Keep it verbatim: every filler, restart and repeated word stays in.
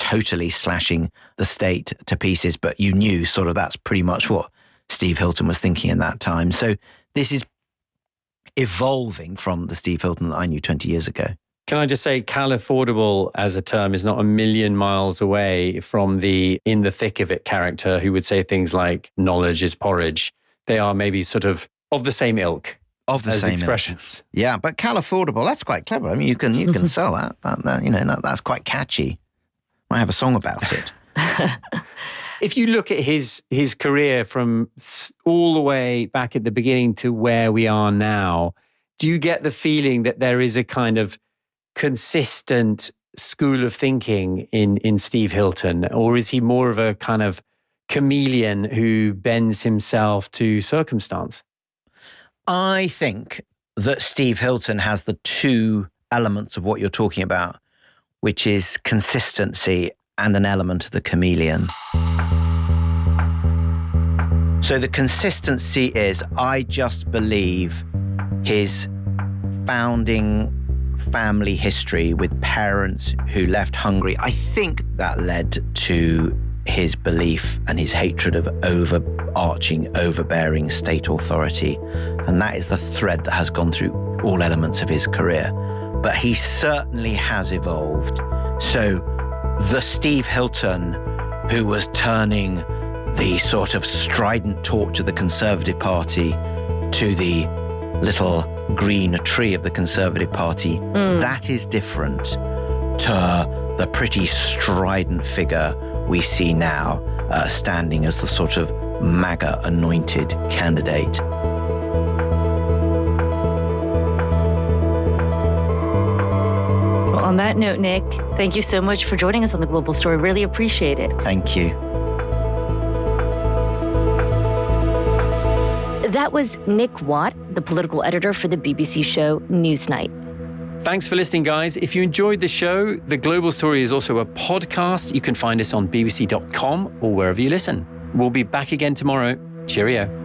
totally slashing the state to pieces, but you knew sort of that's pretty much what Steve Hilton was thinking in that time. So this is evolving from the Steve Hilton that I knew twenty years ago. Can I just say, Californible as a term is not a million miles away from the in the thick of it character who would say things like knowledge is porridge. They are maybe sort of of the same ilk of the as same expressions. Ilk. Yeah, but Californible, that's quite clever. I mean, you can you can sell that. that you know, that, that's quite catchy. Might have a song about it. If you look at his his career from all the way back at the beginning to where we are now, do you get the feeling that there is a kind of consistent school of thinking in, in Steve Hilton? Or is he more of a kind of chameleon who bends himself to circumstance? I think that Steve Hilton has the two elements of what you're talking about, which is consistency and an element of the chameleon. So the consistency is, I just believe his founding family history with parents who left Hungary. I think that led to his belief and his hatred of overarching, overbearing state authority. And that is the thread that has gone through all elements of his career. But he certainly has evolved. So the Steve Hilton who was turning the sort of strident torch of the Conservative Party to the little green tree of the Conservative Party, mm. that is different to the pretty strident figure we see now, uh, standing as the sort of MAGA anointed candidate. Well, on that note, Nick, thank you so much for joining us on The Global Story. Really appreciate it. Thank you. That was Nick Watt, the political editor for the B B C show Newsnight. Thanks for listening, guys. If you enjoyed the show, The Global Story is also a podcast. You can find us on b b c dot com or wherever you listen. We'll be back again tomorrow. Cheerio.